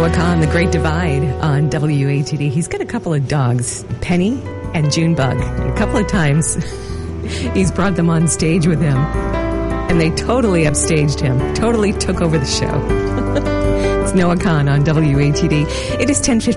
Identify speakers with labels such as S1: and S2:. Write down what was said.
S1: Noah Kahn, The Great Divide on WATD. He's got a couple of dogs, Penny and Junebug. And a couple of times he's brought them on stage with him, and they totally upstaged him, totally took over the show. It's Noah Kahn on WATD. It is 10:50.